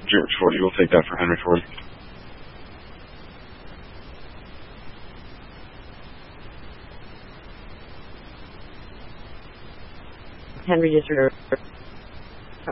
George 40, we'll take that for Henry Ford. Henry is